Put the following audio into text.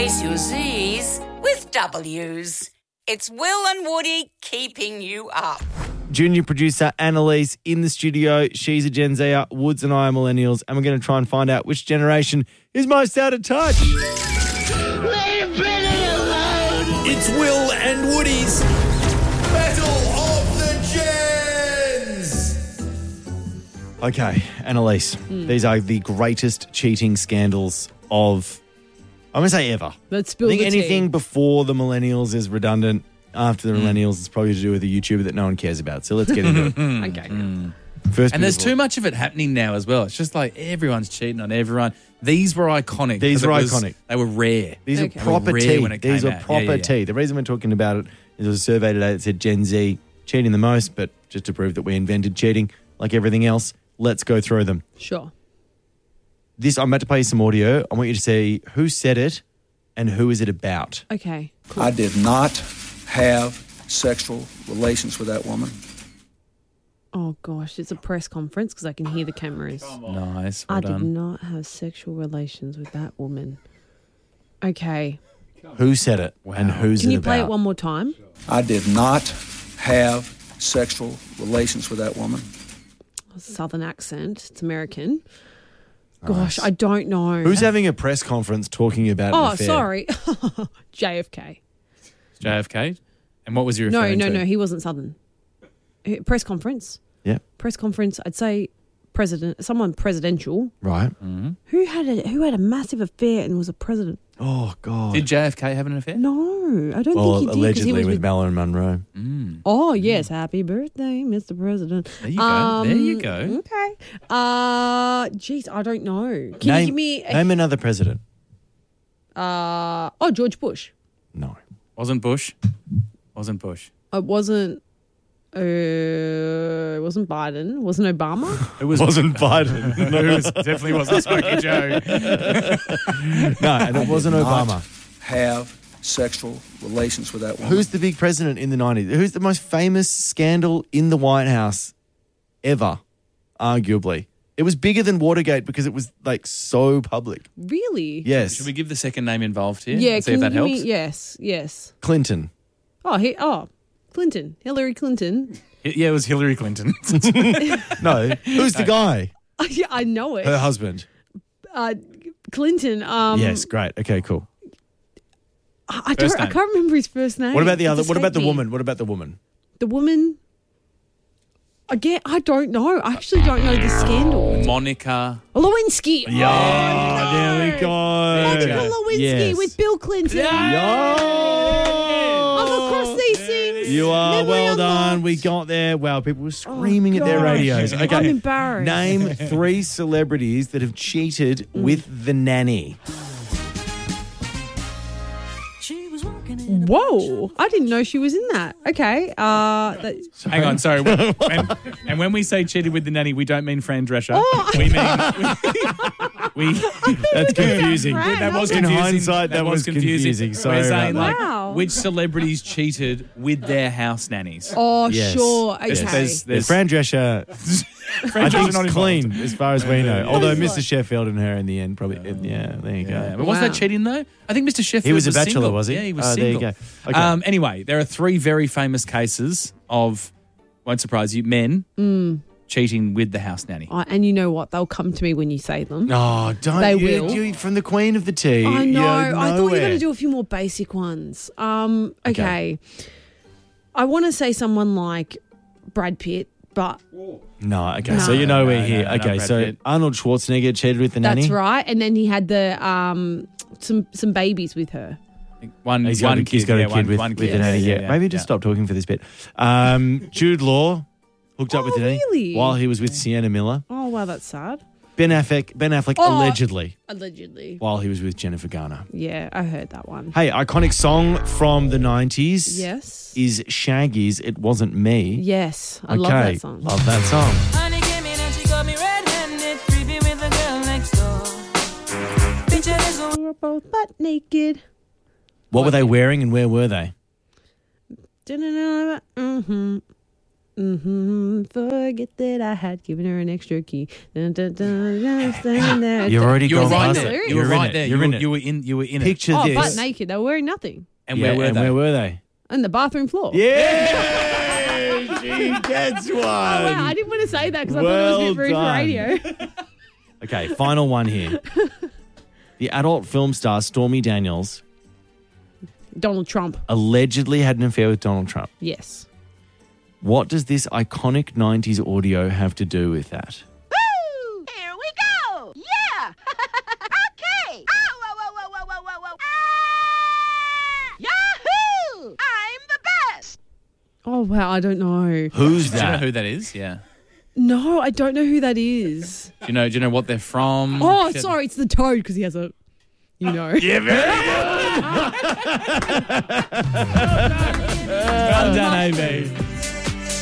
Replace your Z's with W's. It's Will and Woody keeping you up. Junior producer Annalise in the studio. She's a Gen Zer. Woods and I are millennials. And we're going to try and find out which generation is most out of touch. It's Will and Woody's Battle of the Gens. Okay, Annalise. These are the greatest cheating scandals of, I'm going to say ever. Let's spill I think the tea. anything before the millennials is redundant. After the millennials, it's probably to do with a YouTuber that no one cares about. So let's get into it. Okay. First, And there's beautiful. too much of it happening now as well. It's just like everyone's cheating on everyone. These were iconic. These 'cause were it was- iconic. They were rare. These Okay. are proper Rare tea. when it These came are out. proper Yeah. tea. The reason we're talking about it is there was a survey today that said Gen Z cheating the most, but just to prove that we invented cheating, like everything else, let's go through them. Sure. I'm about to play you some audio. I want you to say who said it and who is it about. Okay. I did not have sexual relations with that woman. Oh, gosh. It's a press conference because I can hear the cameras. Nice. Well I done. did not have sexual relations with that woman. Okay. Who said it and who's Can it you about? play it one more time? I did not have sexual relations with that woman. Southern accent. It's American. Gosh, I don't know. Who's having a press conference talking about an Oh, affair? sorry. JFK. JFK. And what was your No, referring to? he wasn't Southern. Press conference. Yeah, Press conference. I'd say someone presidential. right. Who had a massive affair and was a president? Oh, God. Did JFK have an affair? No, I don't Well, think he did. 'cause he allegedly was with Marilyn Monroe. Oh, yes. Happy birthday, Mr. President. There you go. There you go. Okay. Geez, I don't know. Can you give me name another president. George Bush. No. Wasn't Bush. Wasn't Bush. It wasn't Biden. Wasn't Obama? It was Wasn't Biden. definitely wasn't Smokey Joe. No, and it wasn't Obama. Have sexual relations with that woman. Who's the big president in the 90s? Who's the most famous scandal in the White House ever, arguably? It was bigger than Watergate because it was like so public. Really? Yes. Should we give the second name involved here? Yeah. And see if that you give helps. me? Yes. Clinton. Clinton. Hillary Clinton. Yeah, it was Hillary Clinton. No. Who's the guy? Yeah, I know it. Her husband. Clinton. Yes, great. Okay, cool. I First name. can't remember his first name. What about the It's other? What about the escaped me. woman? What about the woman? The woman. Again, I don't know. I actually don't know the scandal. Monica. Lewinsky. Yeah, there we go. Monica Lewinsky Yes. with Bill Clinton. Yo! I'm across these things. You are Memory well done. unlocked. We got there. Wow, people were screaming at their gosh. radios. Okay, I'm embarrassed. Name 3 celebrities that have cheated with the nanny. Whoa! I didn't know she was in that. Okay. Hang on, sorry. When we say cheated with the nanny, we don't mean Fran Drescher. Oh. We mean we. That's confusing. Fran. That was In confusing. hindsight, that was confusing. Sorry We're saying about like that. Wow. which celebrities cheated with their house nannies. oh, Yes. sure. Okay. There's Fran Drescher, Fran I Drescher's think, not is involved. clean as far as we know. Although That's Mr. right. Sheffield and her in the end probably, yeah, there you go. Yeah, but wasn't Wow. that cheating though? I think Mr. Sheffield He was a bachelor, single. was he? Yeah, he was Oh, there you single. go. Okay. Anyway, there are 3 very famous cases of, won't surprise you, men cheating with the house nanny. And you know what? They'll come to me when you say them. Oh, don't They you, will. you from the Queen of the Tea. I know. You're I thought you were nowhere. going to do a few more basic ones. Okay. I want to say someone like Brad Pitt, but No, okay. So you know we're here. no, Okay, Brad so Pitt. Arnold Schwarzenegger cheated with the nanny. that's right. And then he had the some babies with her. One He's got a kid with one the nanny. Yeah. Maybe just stop talking for this bit. Jude Law hooked up with the nanny really? while he was with Sienna Miller. Oh wow, that's sad. Ben Affleck Oh. allegedly Allegedly. while he was with Jennifer Garner. Yeah, I heard that one. Hey, iconic song from the 90s Yes. is Shaggy's It Wasn't Me. Yes, I love that song. Love that song. Honey came in and she got me red-handed, creepy with the girl next door. Picture this one. We were both butt naked. What were they wearing and where were they? Mm-hmm. Forget that I had given her an extra key. Dun, dun, dun, dun, You're already You were gone right past there. it. You were You're right in it. there. You're in it. You were in it. Picture Oh, this. butt naked. They were wearing nothing. And Yeah, where were and they? where were they? On the bathroom floor. Yeah, she gets one. Oh, wow. I didn't want to say that because I thought Well it was a bit rude for done. radio. Okay, final one here. The adult film star Stormy Daniels Donald Trump. allegedly had an affair with Donald Trump. Yes. What does this iconic 90s audio have to do with that? Woo! Here we go! Yeah! Okay! Oh, whoa, whoa, whoa, whoa, whoa, whoa, whoa! Ah! Yahoo! I'm the best! Oh, wow. I don't know. Who's Do you know that? who that is? Yeah. No, I don't know who that is. Do you know what they're from? Oh, sorry. It's the Toad because he has a, you know. Yeah, very good. Well done, AB.